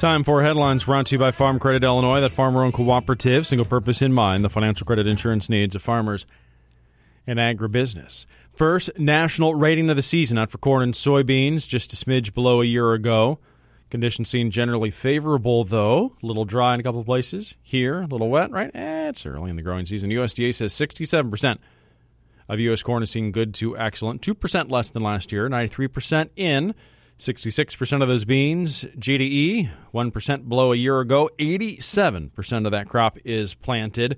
Time for headlines brought to you by Farm Credit Illinois, that farmer-owned cooperative, single purpose in mind, the financial credit insurance needs of farmers and agribusiness. First national rating of the season out for corn and soybeans, just a smidge below a year ago. Conditions seem generally favorable, though. A little dry in a couple of places. Here, a little wet, right? It's early in the growing season. USDA says 67% of U.S. corn is seen good to excellent, 2% less than last year, 93% in. 66% of those beans, GDE, 1% below a year ago. 87% of that crop is planted.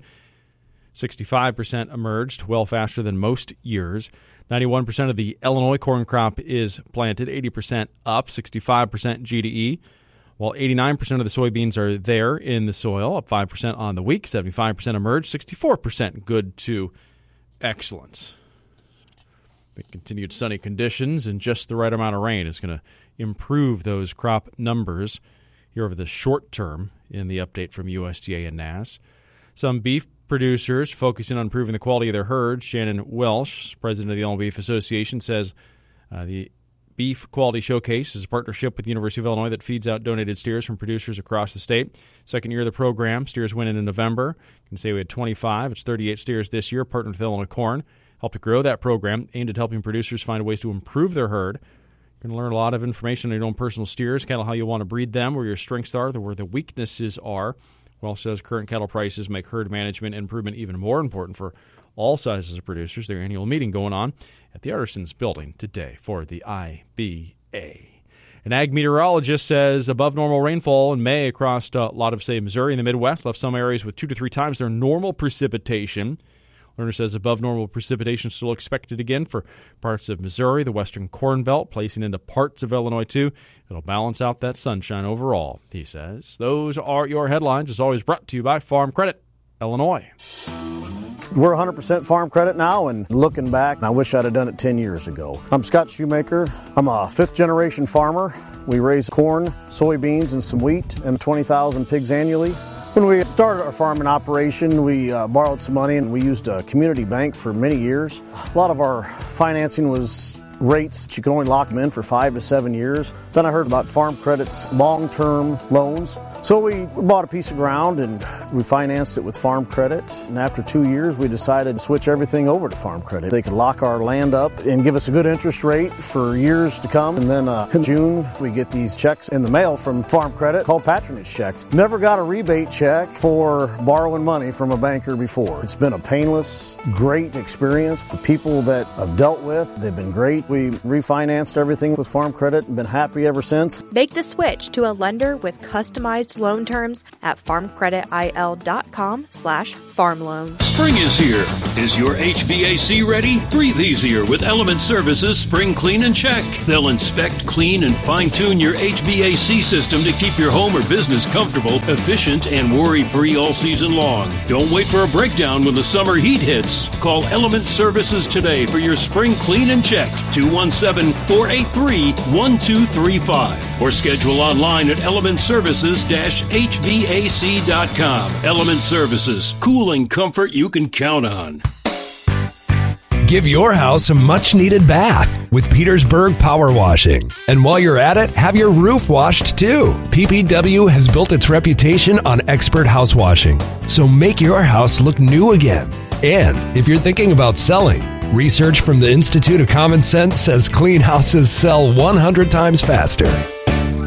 65% emerged, well faster than most years. 91% of the Illinois corn crop is planted, 80% up, 65% GDE, while 89% of the soybeans are there in the soil, up 5% on the week. 75% emerged, 64% good to excellent. The continued sunny conditions and just the right amount of rain is going to improve those crop numbers here over the short term in the update from USDA and NASS. Some beef producers focusing on improving the quality of their herds. Shannon Welsh, president of the Illinois Beef Association, says the Beef Quality Showcase is a partnership with the University of Illinois that feeds out donated steers from producers across the state. Second year of the program, steers went in November. You can say we had 25. It's 38 steers this year, partnered with Illinois Corn. Help to grow that program, aimed at helping producers find ways to improve their herd. You're going to learn a lot of information on your own personal steers, cattle, how you want to breed them, where your strengths are, where the weaknesses are. Welsh says current cattle prices make herd management improvement even more important for all sizes of producers. Their annual meeting going on at the Artisans Building today for the IBA. An ag meteorologist says above normal rainfall in May across a lot of, say, Missouri and the Midwest left some areas with 2 to 3 times their normal precipitation. Lerner says above normal precipitation still expected again for parts of Missouri, the western Corn Belt, placing into parts of Illinois, too. It'll balance out that sunshine overall, he says. Those are your headlines, as always brought to you by Farm Credit Illinois. We're 100% Farm Credit now, and looking back, I wish I'd have done it 10 years ago. I'm Scott Shoemaker. I'm a fifth-generation farmer. We raise corn, soybeans, and some wheat, and 20,000 pigs annually. When we started our farming operation, we borrowed some money, and we used a community bank for many years. A lot of our financing was rates that you could only lock them in for 5 to 7 years. Then I heard about Farm Credit's long-term loans. So we bought a piece of ground and we financed it with Farm Credit. And after 2 years, we decided to switch everything over to Farm Credit. They could lock our land up and give us a good interest rate for years to come. And then in June, we get these checks in the mail from Farm Credit called patronage checks. Never got a rebate check for borrowing money from a banker before. It's been a painless, great experience. The people that I've dealt with, they've been great. We refinanced everything with Farm Credit and been happy ever since. Make the switch to a lender with customized loan terms at farmcreditil.com/farmloans. Spring is here. Is your HVAC ready? Breathe easier with Element Services Spring Clean and Check. They'll inspect, clean, and fine-tune your HVAC system to keep your home or business comfortable, efficient, and worry-free all season long. Don't wait for a breakdown when the summer heat hits. Call Element Services today for your Spring Clean and Check. 217-483-1235 or schedule online at elementservices-hvac.com. Element Services, cooling comfort you can count on. Give your house a much-needed bath with Petersburg Power Washing. And while you're at it, have your roof washed too. PPW has built its reputation on expert house washing. So make your house look new again. And if you're thinking about selling, research from the Institute of Common Sense says clean houses sell 100 times faster.